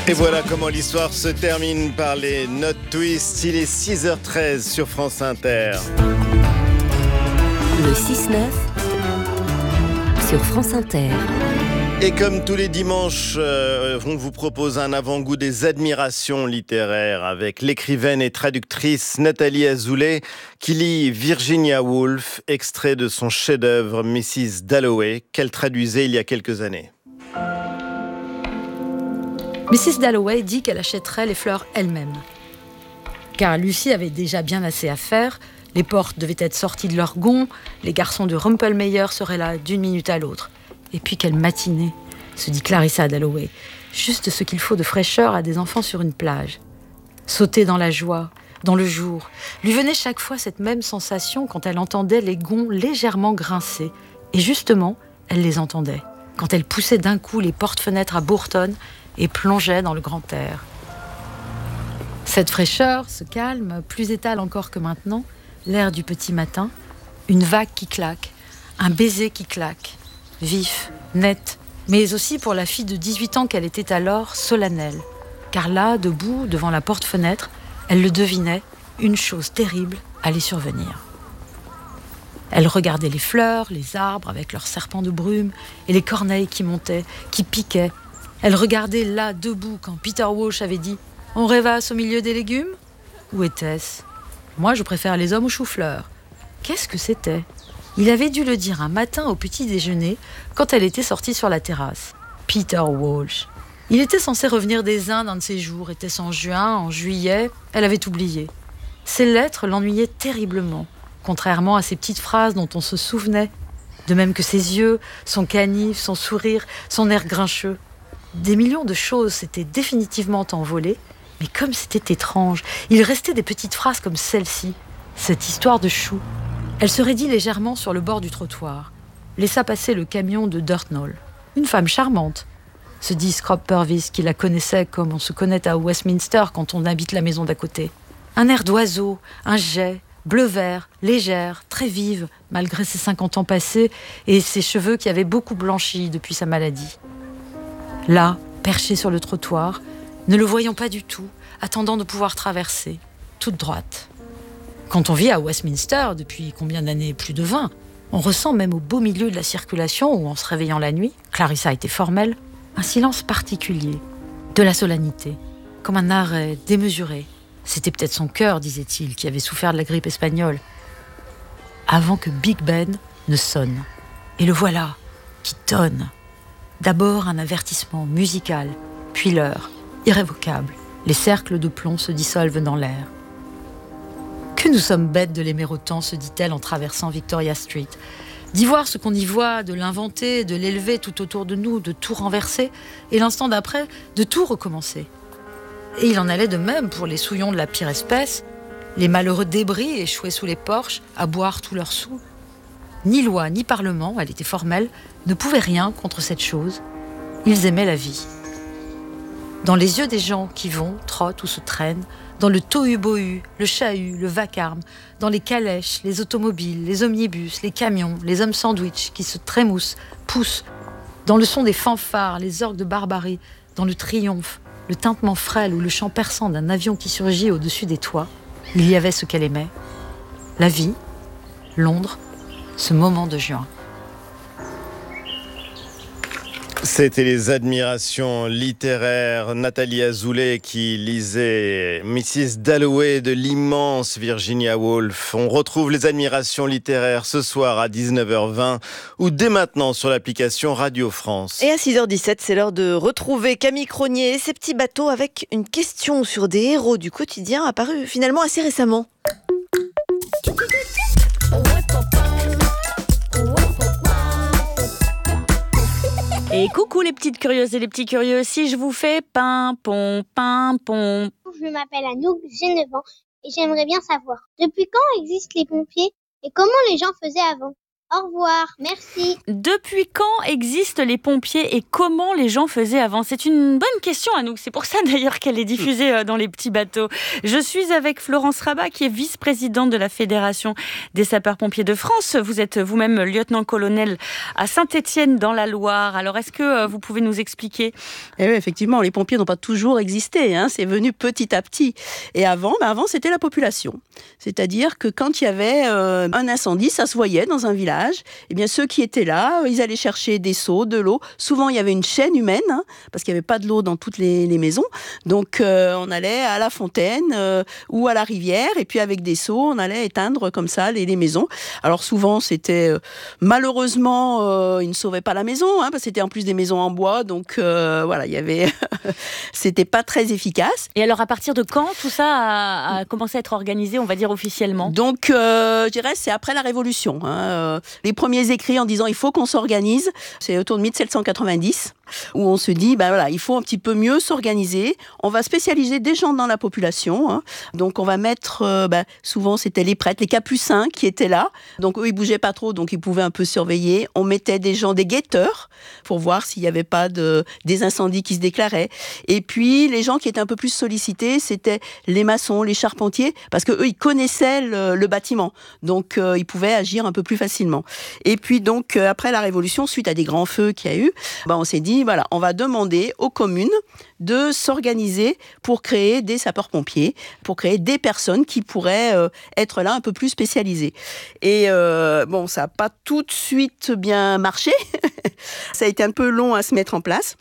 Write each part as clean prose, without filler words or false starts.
Et voilà comment l'histoire se termine par les notes twists. Il est 6h13 sur France Inter. Le 6-9 sur France Inter. Et comme tous les dimanches, on vous propose un avant-goût des admirations littéraires avec l'écrivaine et traductrice Nathalie Azoulay qui lit Virginia Woolf, extrait de son chef-d'œuvre Mrs. Dalloway, qu'elle traduisait il y a quelques années. Mrs. Dalloway dit qu'elle achèterait les fleurs elle-même. Car Lucie avait déjà bien assez à faire, les portes devaient être sorties de leur gonds, les garçons de Rumpelmeyer seraient là d'une minute à l'autre. Et puis quelle matinée, se dit Clarissa Dalloway. Juste ce qu'il faut de fraîcheur à des enfants sur une plage. Sauter dans la joie, dans le jour. Lui venait chaque fois cette même sensation quand elle entendait les gonds légèrement grincer. Et justement, elle les entendait. Quand elle poussait d'un coup les portes-fenêtres à Bourton et plongeait dans le grand air. Cette fraîcheur, ce calme, plus étale encore que maintenant, l'air du petit matin, une vague qui claque, un baiser qui claque. Vif, net, mais aussi pour la fille de 18 ans qu'elle était alors, solennelle. Car là, debout, devant la porte-fenêtre, elle le devinait, une chose terrible allait survenir. Elle regardait les fleurs, les arbres avec leurs serpents de brume et les corneilles qui montaient, qui piquaient. Elle regardait là, debout, quand Peter Walsh avait dit « On rêvasse au milieu des légumes ?» Où était-ce ? Moi, je préfère les hommes aux choux-fleurs. Qu'est-ce que c'était ? Il avait dû le dire un matin au petit déjeuner quand elle était sortie sur la terrasse. Peter Walsh. Il était censé revenir des Indes un de ces jours. Était-ce en juin, en juillet ? Elle avait oublié. Ses lettres l'ennuyaient terriblement, contrairement à ces petites phrases dont on se souvenait. De même que ses yeux, son canif, son sourire, son air grincheux. Des millions de choses s'étaient définitivement envolées, mais comme c'était étrange, il restait des petites phrases comme celle-ci. Cette histoire de chou. Elle se raidit légèrement sur le bord du trottoir, laissa passer le camion de Dirtnall. Une femme charmante, se dit Scrop Purvis, qui la connaissait comme on se connaît à Westminster quand on habite la maison d'à côté. Un air d'oiseau, un jet, bleu-vert, légère, très vive, malgré ses 50 ans passés et ses cheveux qui avaient beaucoup blanchi depuis sa maladie. Là, perchée sur le trottoir, ne le voyant pas du tout, attendant de pouvoir traverser, toute droite. Quand on vit à Westminster depuis combien d'années ? Plus de 20. On ressent même au beau milieu de la circulation ou en se réveillant la nuit, Clarissa était formelle, un silence particulier, de la solennité, comme un arrêt démesuré. C'était peut-être son cœur, disait-il, qui avait souffert de la grippe espagnole. Avant que Big Ben ne sonne. Et le voilà, qui tonne. D'abord un avertissement musical, puis l'heure, irrévocable. Les cercles de plomb se dissolvent dans l'air. Que nous sommes bêtes de l'aimer autant, se dit-elle en traversant Victoria Street. D'y voir ce qu'on y voit, de l'inventer, de l'élever tout autour de nous, de tout renverser, et l'instant d'après, de tout recommencer. Et il en allait de même pour les souillons de la pire espèce, les malheureux débris échoués sous les porches, à boire tous leurs sous. Ni loi, ni parlement, elle était formelle, ne pouvaient rien contre cette chose. Ils aimaient la vie. Dans les yeux des gens qui vont, trottent ou se traînent, dans le tohu-bohu, le chahut, le vacarme, dans les calèches, les automobiles, les omnibus, les camions, les hommes sandwich qui se trémoussent, poussent, dans le son des fanfares, les orgues de barbarie, dans le triomphe, le tintement frêle ou le chant perçant d'un avion qui surgit au-dessus des toits, il y avait ce qu'elle aimait. La vie, Londres, ce moment de juin. C'était les admirations littéraires. Nathalie Azoulay qui lisait Mrs. Dalloway de l'immense Virginia Woolf. On retrouve les admirations littéraires ce soir à 19h20 ou dès maintenant sur l'application Radio France. Et à 6h17, c'est l'heure de retrouver Camille Cronier et ses petits bateaux avec une question sur des héros du quotidien apparue finalement assez récemment. Et coucou les petites curieuses et les petits curieux, si je vous fais pimpon, pimpon. Je m'appelle Anouk, j'ai 9 ans et j'aimerais bien savoir depuis quand existent les pompiers et comment les gens faisaient avant. Au revoir, merci. Depuis quand existent les pompiers et comment les gens faisaient avant? C'est une bonne question, Anouk. C'est pour ça d'ailleurs qu'elle est diffusée dans les petits bateaux. Je suis avec Florence Rabat, qui est vice-présidente de la Fédération des sapeurs-pompiers de France. Vous êtes vous-même lieutenant-colonel à Saint-Étienne dans la Loire. Alors, est-ce que vous pouvez nous expliquer? Oui, effectivement, les pompiers n'ont pas toujours existé. C'est venu petit à petit. Et avant, c'était la population. C'est-à-dire que quand il y avait un incendie, ça se voyait dans un village. Eh bien, ceux qui étaient là, ils allaient chercher des seaux, de l'eau. Souvent, il y avait une chaîne humaine, parce qu'il n'y avait pas de l'eau dans toutes les maisons. Donc, on allait à la fontaine ou à la rivière, et puis avec des seaux, on allait éteindre comme ça les maisons. Alors, souvent, c'était malheureusement, ils ne sauvaient pas la maison, parce que c'était en plus des maisons en bois. Donc, voilà, il y avait... c'était pas très efficace. Et alors, à partir de quand tout ça a commencé à être organisé, on va dire officiellement? Donc, je dirais, c'est après la Révolution. Les premiers écrits en disant il faut qu'on s'organise, c'est autour de 1790, où on se dit il faut un petit peu mieux s'organiser. On va spécialiser des gens dans la population. Donc on va mettre, souvent c'était les prêtres, les capucins qui étaient là. Donc eux ils bougeaient pas trop, donc ils pouvaient un peu surveiller. On mettait des gens, des guetteurs, pour voir s'il n'y avait pas des incendies qui se déclaraient. Et puis les gens qui étaient un peu plus sollicités, c'était les maçons, les charpentiers, parce que eux ils connaissaient le bâtiment, donc ils pouvaient agir un peu plus facilement. Et puis donc après la Révolution, suite à des grands feux qu'il y a eu, on s'est dit on va demander aux communes de s'organiser pour créer des sapeurs-pompiers, pour créer des personnes qui pourraient être là un peu plus spécialisées. Et ça n'a pas tout de suite bien marché. Ça a été un peu long à se mettre en place.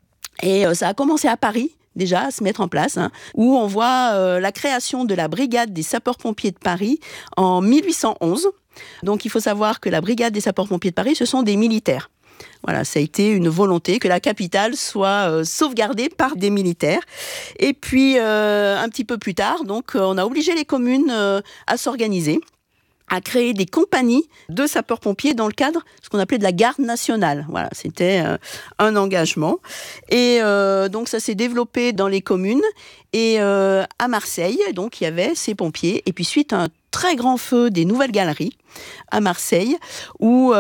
Et ça a commencé à Paris, déjà, à se mettre en place, où on voit la création de la brigade des sapeurs-pompiers de Paris en 1811. Donc, il faut savoir que la brigade des sapeurs-pompiers de Paris, ce sont des militaires. Voilà, ça a été une volonté que la capitale soit sauvegardée par des militaires. Et puis, un petit peu plus tard, donc, on a obligé les communes à s'organiser, à créer des compagnies de sapeurs-pompiers dans le cadre de ce qu'on appelait de la garde nationale. Voilà, c'était un engagement. Et donc, ça s'est développé dans les communes. Et à Marseille, donc, il y avait ces pompiers. Et puis, suite à un très grand feu des Nouvelles Galeries à Marseille, où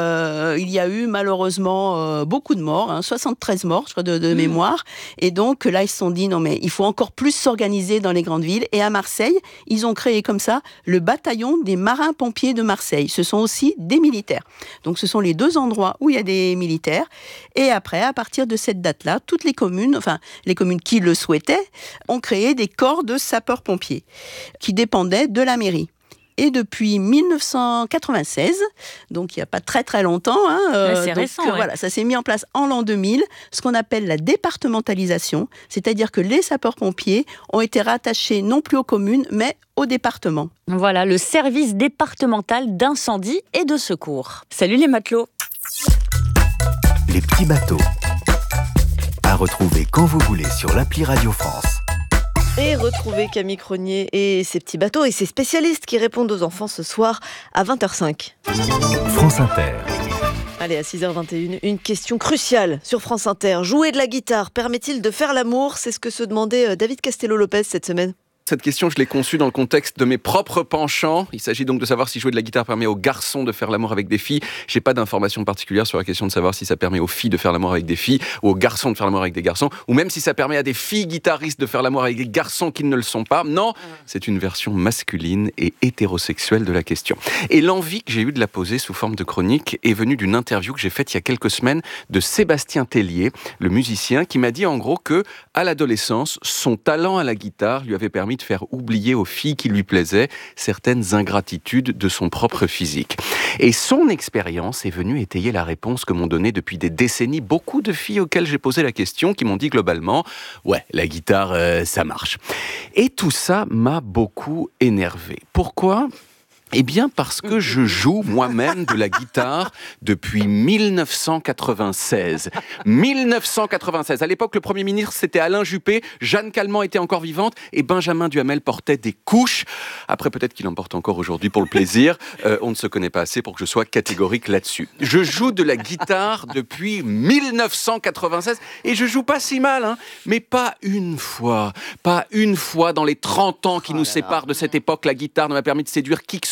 il y a eu malheureusement beaucoup de morts, 73 morts, je crois, de mémoire. Et donc là, ils se sont dit, non mais il faut encore plus s'organiser dans les grandes villes. Et à Marseille, ils ont créé comme ça le bataillon des marins-pompiers de Marseille. Ce sont aussi des militaires. Donc ce sont les deux endroits où il y a des militaires. Et après, à partir de cette date-là, toutes les communes, enfin les communes qui le souhaitaient, ont créé des corps de sapeurs-pompiers qui dépendaient de la mairie. Et depuis 1996, donc il n'y a pas très très longtemps, c'est récent, ouais. Voilà, ça s'est mis en place en l'an 2000, ce qu'on appelle la départementalisation, c'est-à-dire que les sapeurs-pompiers ont été rattachés non plus aux communes, mais au département. Voilà, le service départemental d'incendie et de secours. Salut les matelots. Les petits bateaux. À retrouver quand vous voulez sur l'appli Radio France. Et retrouver Camille Cronier et ses petits bateaux et ses spécialistes qui répondent aux enfants ce soir à 20h05. France Inter. Allez, à 6h21, une question cruciale sur France Inter. Jouer de la guitare permet-il de faire l'amour? C'est ce que se demandait David Castello-Lopez cette semaine. Cette question, je l'ai conçue dans le contexte de mes propres penchants. Il s'agit donc de savoir si jouer de la guitare permet aux garçons de faire l'amour avec des filles. J'ai pas d'informations particulières sur la question de savoir si ça permet aux filles de faire l'amour avec des filles ou aux garçons de faire l'amour avec des garçons, ou même si ça permet à des filles guitaristes de faire l'amour avec des garçons qui ne le sont pas. Non, c'est une version masculine et hétérosexuelle de la question. Et l'envie que j'ai eue de la poser sous forme de chronique est venue d'une interview que j'ai faite il y a quelques semaines de Sébastien Tellier, le musicien, qui m'a dit en gros que, à l'adolescence, son talent à la guitare lui avait permis de faire oublier aux filles qui lui plaisaient certaines ingratitudes de son propre physique. Et son expérience est venue étayer la réponse que m'ont donnée depuis des décennies beaucoup de filles auxquelles j'ai posé la question, qui m'ont dit globalement « Ouais, la guitare, ça marche ». Et tout ça m'a beaucoup énervé. Pourquoi ? Eh bien, parce que je joue moi-même de la guitare depuis 1996. 1996. À l'époque, le Premier ministre, c'était Alain Juppé, Jeanne Calment était encore vivante et Benjamin Duhamel portait des couches. Après, peut-être qu'il en porte encore aujourd'hui pour le plaisir. On ne se connaît pas assez pour que je sois catégorique là-dessus. Je joue de la guitare depuis 1996 et je joue pas si mal, mais pas une fois. Pas une fois dans les 30 ans qui nous séparent de cette époque. La guitare ne m'a permis de séduire qui que ce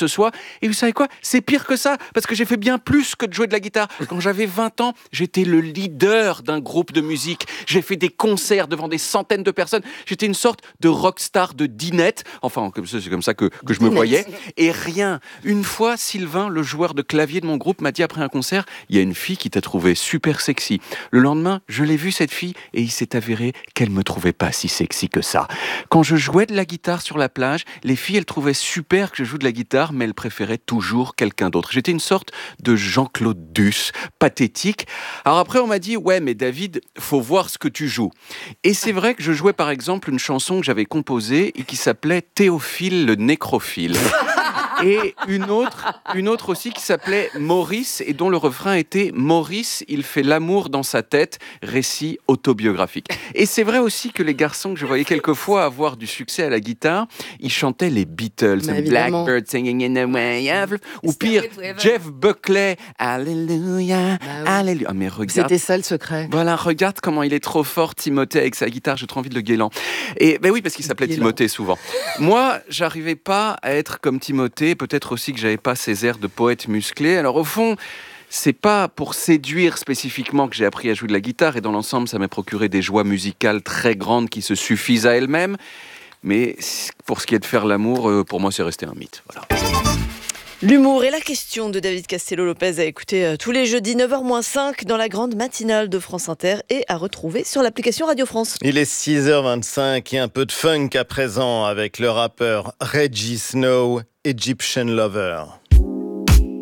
ce soit. Et vous savez quoi ? C'est pire que ça, parce que j'ai fait bien plus que de jouer de la guitare. Quand j'avais 20 ans, j'étais le leader d'un groupe de musique. J'ai fait des concerts devant des centaines de personnes. J'étais une sorte de rockstar de dinette. Enfin, c'est comme ça que je me voyais. Et rien. Une fois, Sylvain, le joueur de clavier de mon groupe, m'a dit après un concert, il y a une fille qui t'a trouvé super sexy. Le lendemain, je l'ai vue, cette fille, et il s'est avéré qu'elle me trouvait pas si sexy que ça. Quand je jouais de la guitare sur la plage, les filles, elles trouvaient super que je joue de la guitare, mais elles préféraient toujours quelqu'un d'autre. J'étais une sorte de Jean-Claude Duss, pathétique. Alors après, on m'a dit, ouais, mais David, faut voir ce que tu joues. Et c'est vrai que je jouais par exemple une chanson que j'avais composée et qui s'appelait Théophile le nécrophile. Et une autre aussi qui s'appelait Maurice et dont le refrain était Maurice, il fait l'amour dans sa tête, récit autobiographique. Et c'est vrai aussi que les garçons que je voyais quelquefois avoir du succès à la guitare, ils chantaient les Beatles, Blackbird singing in the way of... ou pire, Jeff Buckley, Alléluia, Alléluia. Ah, mais regarde, c'était ça le secret. Voilà, regarde comment il est trop fort, Timothée, avec sa guitare, j'ai trop envie de le guélan. Et ben oui, parce qu'il s'appelait Timothée souvent. Moi, j'arrivais pas à être comme Timothée, peut-être aussi que j'avais pas ces airs de poète musclé. Alors au fond, c'est pas pour séduire spécifiquement que j'ai appris à jouer de la guitare, et dans l'ensemble, ça m'a procuré des joies musicales très grandes qui se suffisent à elles-mêmes. Mais pour ce qui est de faire l'amour, pour moi, c'est resté un mythe. Voilà. L'humour et la question de David Castello-Lopez à écouter tous les jeudis 9h-5 dans la grande matinale de France Inter et à retrouver sur l'application Radio France. Il est 6h25 et un peu de funk à présent avec le rappeur Reggie Snow, Egyptian Lover.